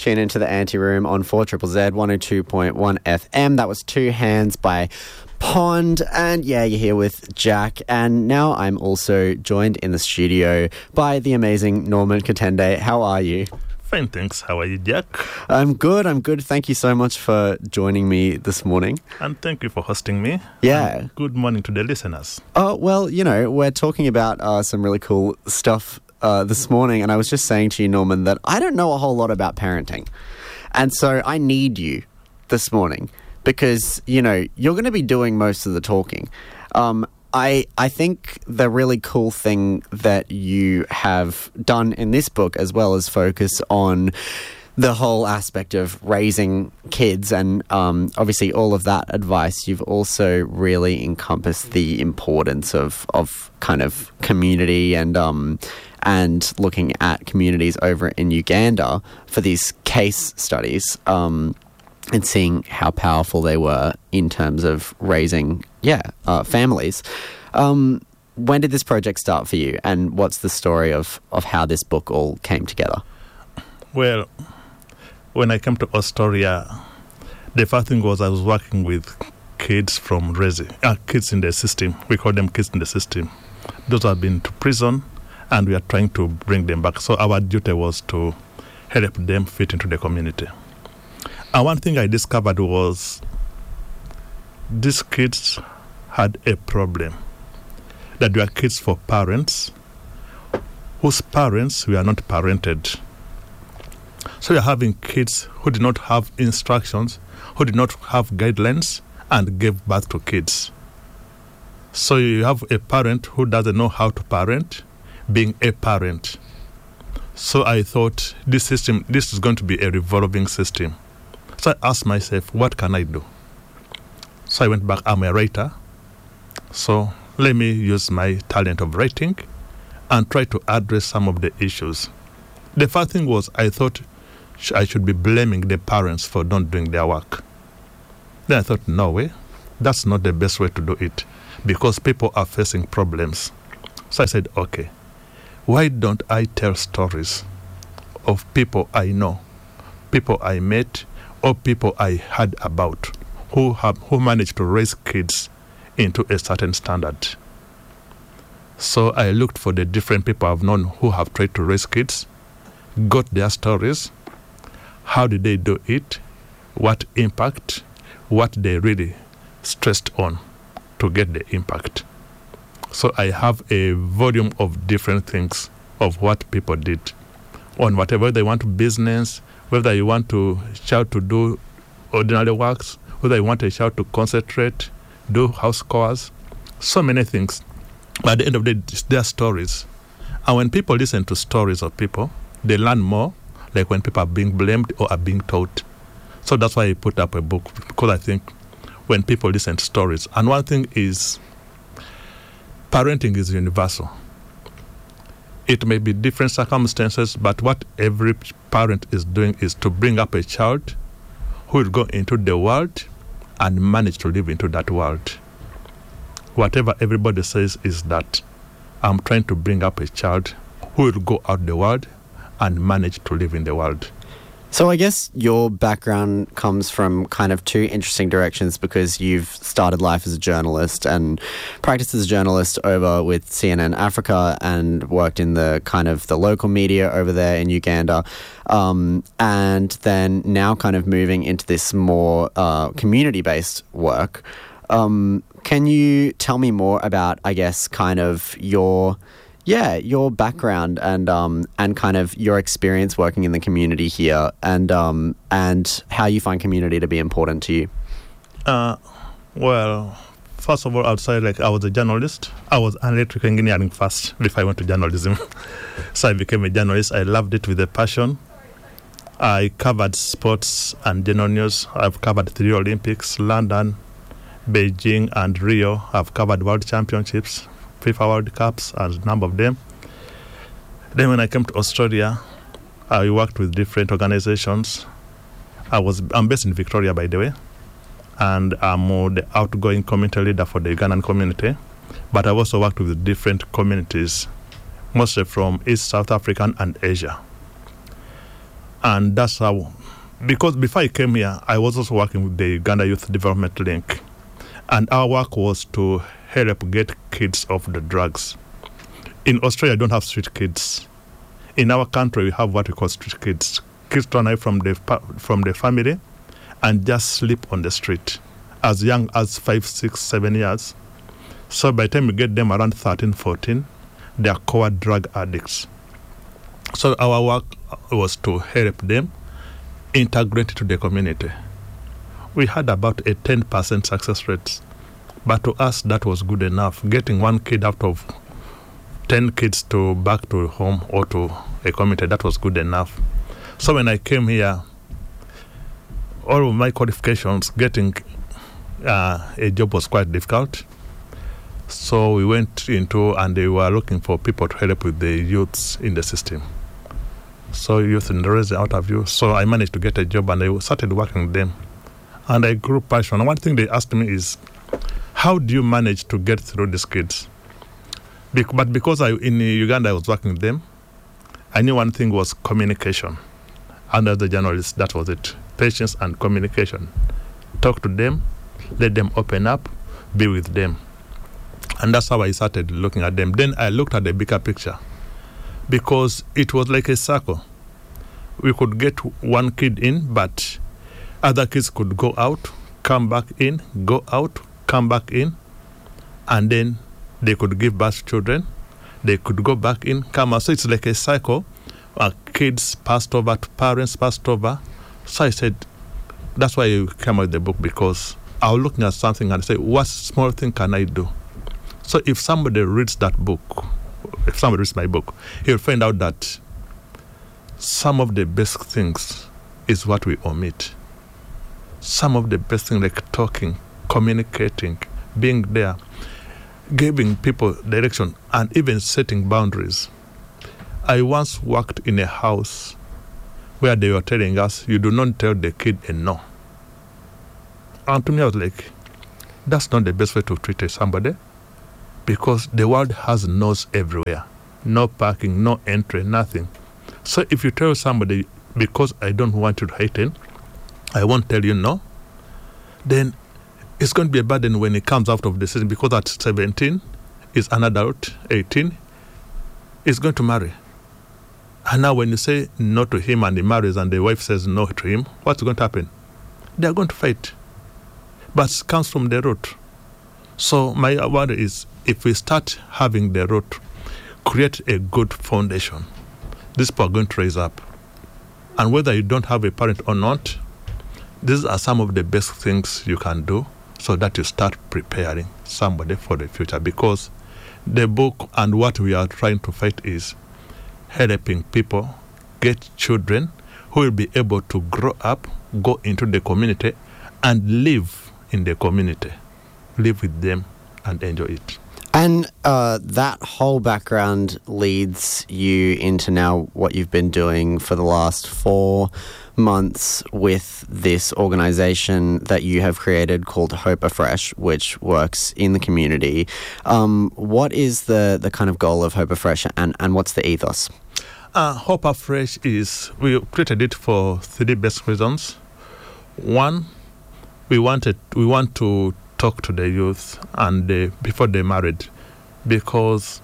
Tune into the Anti-Room on 4ZZZ 102.1 FM. That was Two Hands by Pond. And yeah, you're here with Jack. And now I'm also joined in the studio by the amazing Norman Katende. How are you? Fine, thanks. How are you, Jack? I'm good. Thank you so much for joining me this morning. And thank you for hosting me. Yeah. And good morning to the listeners. Oh, well, we're talking about some really cool stuff this morning. And I was just saying to you, Norman, that I don't know a whole lot about parenting. And so I need you this morning because, you're going to be doing most of the talking. I think the really cool thing that you have done in this book, as well as focus on the whole aspect of raising kids and obviously all of that advice, you've also really encompassed the importance of kind of community and looking at communities over in Uganda for these case studies and seeing how powerful they were in terms of raising families. When did this project start for you, and what's the story of how this book all came together? Well, when I came to Australia, the first thing was I was working with kids from kids in the system. We call them kids in the system. Those have been to prison, and we are trying to bring them back. So our duty was to help them fit into the community. And one thing I discovered was these kids had a problem. That were kids for parents whose parents were not parented. So you're having kids who did not have instructions, who did not have guidelines, and gave birth to kids. So you have a parent who doesn't know how to parent, being a parent. So I thought this is going to be a revolving system. So I asked myself, what can I do? So I went back, I'm a writer. So let me use my talent of writing and try to address some of the issues. The first thing was I thought I should be blaming the parents for not doing their work. Then I thought, no way, that's not the best way to do it because people are facing problems. So I said, okay, why don't I tell stories of people I know, people I met, or people I heard about who managed to raise kids into a certain standard. So I looked for the different people I've known who have tried to raise kids, got their stories, how did they do it, what impact, what they really stressed on to get the impact. So I have a volume of different things of what people did on whatever they want to business, whether you want to child to do ordinary works, whether you want a child to concentrate, do house chores, so many things. But at the end of the day, it's their stories. And when people listen to stories of people, they learn more, like when people are being blamed or are being taught. So that's why I put up a book, because I think when people listen to stories, and one thing is, parenting is universal. It may be different circumstances, but what every parent is doing is to bring up a child who will go into the world and manage to live into that world. Whatever everybody says is that I'm trying to bring up a child who will go out the world and manage to live in the world. So I guess your background comes from kind of two interesting directions because you've started life as a journalist and practiced as a journalist over with CNN Africa and worked in the kind of the local media over there in Uganda, and then now kind of moving into this more community-based work. Can you tell me more about, I guess, kind of your background and kind of your experience working in the community here and how you find community to be important to you? Well, first of all, I'd say I was a journalist. I was electrical engineering first before I went to journalism. So I became a journalist. I loved it with a passion. I covered sports and general news. I've covered 3 Olympics, London, Beijing, and Rio. I've covered World Championships, FIFA World Cups, and a number of them. Then when I came to Australia, I worked with different organizations. I'm based in Victoria, by the way, and I'm the outgoing community leader for the Ugandan community. But I've also worked with different communities, mostly from East South African and Asia. And that's how, because before I came here, I was also working with the Uganda Youth Development Link. And our work was to help get kids off the drugs. In Australia, I don't have street kids. In our country, we have what we call street kids. Kids run away from the family and just sleep on the street as young as 5, 6, 7 years. So by the time we get them around 13, 14, they are core drug addicts. So our work was to help them integrate into the community. We had about a 10% success rate, but to us that was good enough. Getting one kid out of 10 kids to back to home or to a community, that was good enough. So when I came here, all of my qualifications, getting a job was quite difficult. So we went into, and they were looking for people to help with the youths in the system. So youth in the Rezi out of you. So I managed to get a job, and I started working with them. And I grew passionate. One thing they asked me is, how do you manage to get through these kids? But because in Uganda I was working with them, I knew one thing was communication. Under the journalists, that was it. Patience and communication. Talk to them, let them open up, be with them. And that's how I started looking at them. Then I looked at the bigger picture, because it was like a circle. We could get one kid in, but other kids could go out, come back in, go out, come back in, and then they could give birth to children. They could go back in, come out. So it's like a cycle. Kids passed over to parents, passed over. So I said, that's why I came out with the book, because I was looking at something and say, what small thing can I do? So if somebody reads that book, if somebody reads my book, he'll find out that some of the best things is what we omit. Some of the best things, like talking, communicating, being there, giving people direction, and even setting boundaries. I once worked in a house where they were telling us, you do not tell the kid a no. And to me, I was like, that's not the best way to treat somebody, because the world has no's everywhere. No parking, no entry, nothing. So if you tell somebody, because I don't want you to hate him, I won't tell you no, then it's going to be a burden when it comes out of the system, because at 17 is an adult, 18 is going to marry. And now when you say no to him and he marries and the wife says no to him, what's going to happen? They are going to fight. But it comes from the root. So my worry is, if we start having the root, create a good foundation, these people are going to raise up. And whether you don't have a parent or not, these are some of the best things you can do, so that you start preparing somebody for the future. Because the book and what we are trying to fight is helping people get children who will be able to grow up, go into the community, and live in the community. Live with them and enjoy it. And that whole background leads you into now what you've been doing for the last 4 months with this organisation that you have created called Hope Afresh, which works in the community. What is the kind of goal of Hope Afresh, and what's the ethos? Hope Afresh is, we created it for 3 basic reasons. One, we want to talk to the youth and before they married, because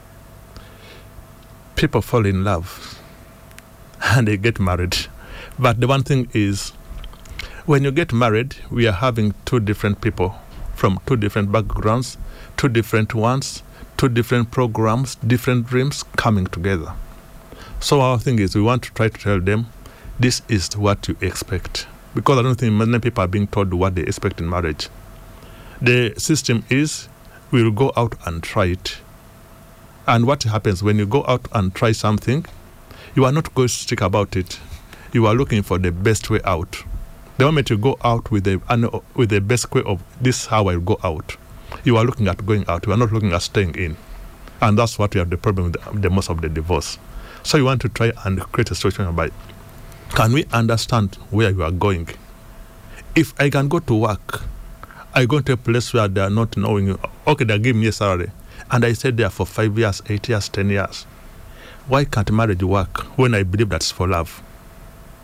people fall in love and they get married. But the one thing is, when you get married, we are having 2 different people from 2 different backgrounds, 2 different ones, 2 different programs, different dreams coming together. So our thing is, we want to try to tell them, this is what you expect. Because I don't think many people are being told what they expect in marriage. The system is, we will go out and try it. And what happens when you go out and try something, you are not going to stick about it. You are looking for the best way out. The moment you go out with the best way of, this is how I go out, you are looking at going out. You are not looking at staying in. And that's what we have the problem with the most of the divorce. So you want to try and create a situation whereby, can we understand where you are going? If I can go to work, I go to a place where they are not knowing you. Okay, they give me a salary, and I stay there for 5 years, 8 years, 10 years. Why can't marriage work when I believe that's for love?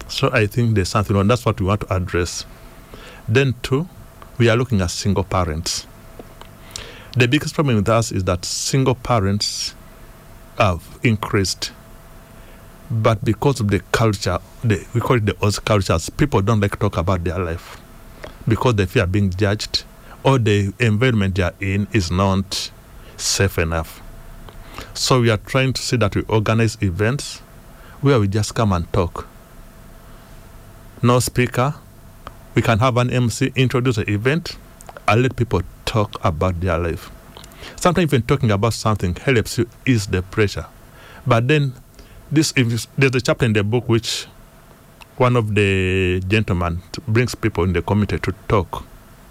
So I think there's something wrong. That's what we want to address. Then two, we are looking at single parents. The biggest problem with us is that single parents have increased. But because of the culture, we call it the Oz cultures, people don't like to talk about their life because they fear being judged or the environment they are in is not safe enough. So we are trying to see that we organize events where we just come and talk. No speaker. We can have an MC introduce the event and let people talk about their life. Sometimes even talking about something helps you ease the pressure. But then there's a chapter in the book which one of the gentlemen brings people in the community to talk.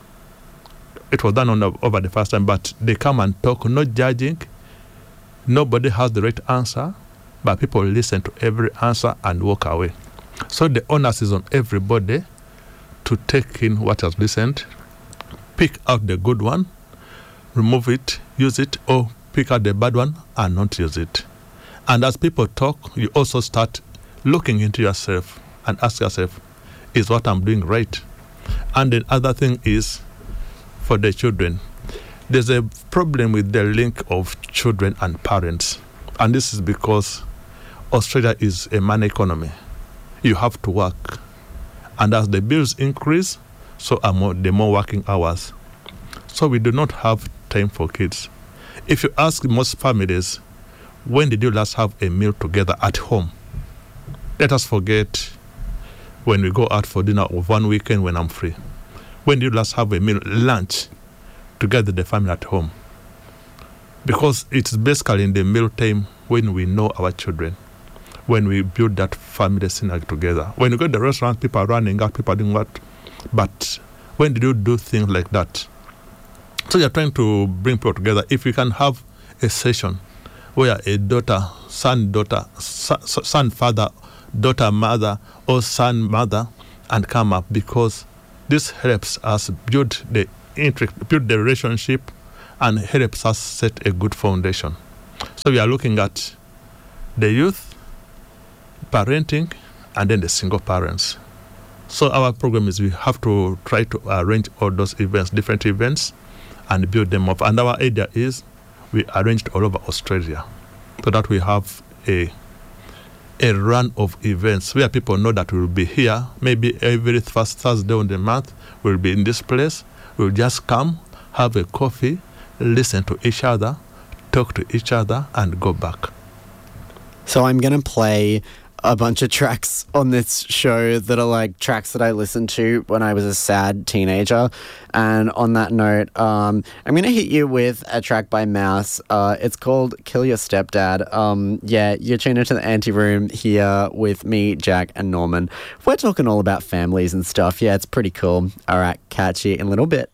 It was done over the first time, but they come and talk, not judging. Nobody has the right answer, but people listen to every answer and walk away. So the onus is on everybody to take in what has listened, pick out the good one, remove it, use it, or pick out the bad one and not use it. And as people talk, you also start looking into yourself and ask yourself, is what I'm doing right? And the other thing is, for the children, there's a problem with the link of children and parents. And this is because Australia is a man economy. You have to work. And as the bills increase, so are the more working hours. So we do not have time for kids. If you ask most families, when did you last have a meal together at home? Let us forget when we go out for dinner or one weekend when I'm free. When did you last have a meal, lunch, together the family at home? Because it's basically in the meal time when we know our children, when we build that family synergy together. When you go to the restaurant, people are running out, people are doing what? But when did you do things like that? So you're trying to bring people together. If we can have a session where a daughter, son, father, daughter, mother, or son, mother, and come up, because this helps us build the relationship and helps us set a good foundation. So we are looking at the youth, parenting, and then the single parents. So our program is we have to try to arrange all those events, different events, and build them up. And our idea is we arranged all over Australia so that we have a run of events where people know that we'll be here. Maybe every first Thursday of the month, we'll be in this place. We'll just come, have a coffee, listen to each other, talk to each other, and go back. So I'm going to play a bunch of tracks on this show that are like tracks that I listened to when I was a sad teenager. And on that note, I'm going to hit you with a track by Mouse. It's called Kill Your Stepdad. Yeah, you're tuned into the Anti-Room here with me, Jack, and Norman. We're talking all about families and stuff. Yeah, it's pretty cool. All right, catch you in a little bit.